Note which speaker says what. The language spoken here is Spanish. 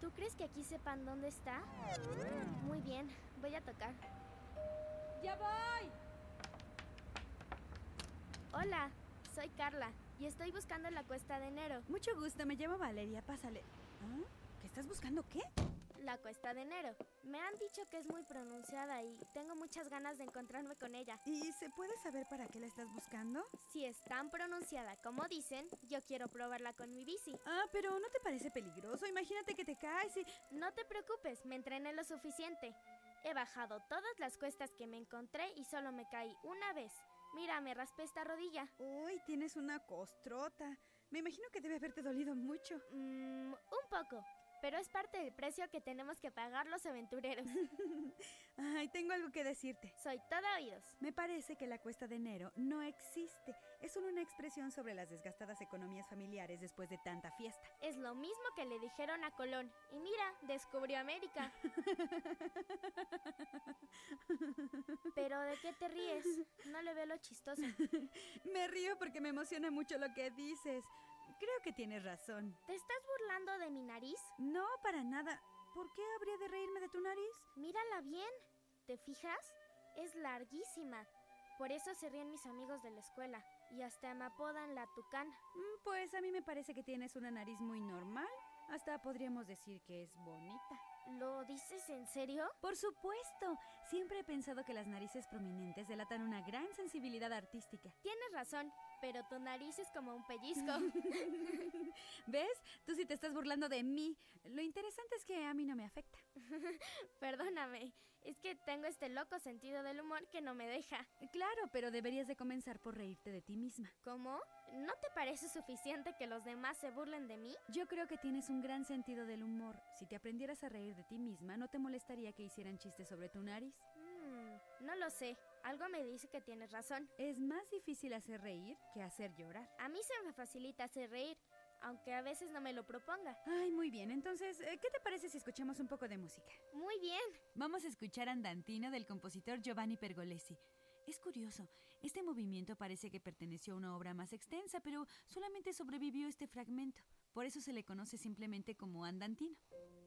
Speaker 1: ¿Tú crees que aquí sepan dónde está? Muy bien, voy a tocar.
Speaker 2: ¡Ya voy!
Speaker 1: Hola, soy Carla y estoy buscando la Cuesta de Enero.
Speaker 2: Mucho gusto, me llamo Valeria, pásale. ¿Ah? ¿Qué estás buscando qué?
Speaker 1: La Cuesta de Enero. Me han dicho que es muy pronunciada y tengo muchas ganas de encontrarme con ella.
Speaker 2: ¿Y se puede saber para qué la estás buscando?
Speaker 1: Si es tan pronunciada como dicen, yo quiero probarla con mi bici.
Speaker 2: Ah, pero ¿no te parece peligroso? Imagínate que te caes y...
Speaker 1: No te preocupes, me entrené lo suficiente. He bajado todas las cuestas que me encontré y solo me caí una vez. Mira, me raspé esta rodilla.
Speaker 2: Uy, tienes una costrota. Me imagino que debe haberte dolido mucho.
Speaker 1: Un poco, pero es parte del precio que tenemos que pagar los aventureros.
Speaker 2: Ay, tengo algo que decirte.
Speaker 1: Soy todo oídos.
Speaker 2: Me parece que la Cuesta de Enero no existe. Es solo una expresión sobre las desgastadas economías familiares después de tanta fiesta.
Speaker 1: Es lo mismo que le dijeron a Colón. Y mira, descubrió América. ¿Pero de qué te ríes? No le veo lo chistoso.
Speaker 2: Me río porque me emociona mucho lo que dices. Creo que tienes razón.
Speaker 1: ¿Te estás burlando de mi nariz?
Speaker 2: No, para nada. ¿Por qué habría de reírme de tu nariz?
Speaker 1: Mírala bien. ¿Te fijas? Es larguísima. Por eso se ríen mis amigos de la escuela. Y hasta me apodan la Tucán.
Speaker 2: Pues a mí me parece que tienes una nariz muy normal. Hasta podríamos decir que es bonita.
Speaker 1: ¿Lo dices en serio?
Speaker 2: Por supuesto. Siempre he pensado que las narices prominentes delatan una gran sensibilidad artística.
Speaker 1: Tienes razón, pero tu nariz es como un pellizco.
Speaker 2: ¿Ves? Tú sí te estás burlando de mí. Lo interesante es que a mí no me afecta.
Speaker 1: Perdóname, es que tengo este loco sentido del humor que no me deja.
Speaker 2: Claro, pero deberías de comenzar por reírte de ti misma.
Speaker 1: ¿Cómo? ¿No te parece suficiente que los demás se burlen de mí?
Speaker 2: Yo creo que tienes un gran sentido del humor. Si te aprendieras a reír de ti misma, ¿no te molestaría que hicieran chistes sobre tu nariz?
Speaker 1: No lo sé. Algo me dice que tienes razón.
Speaker 2: Es más difícil hacer reír que hacer llorar.
Speaker 1: A mí se me facilita hacer reír, aunque a veces no me lo proponga.
Speaker 2: Ay, muy bien. Entonces, ¿qué te parece si escuchamos un poco de música?
Speaker 1: Muy bien.
Speaker 2: Vamos a escuchar Andantino del compositor Giovanni Pergolesi. Es curioso, este movimiento parece que perteneció a una obra más extensa, pero solamente sobrevivió este fragmento. Por eso se le conoce simplemente como Andantino.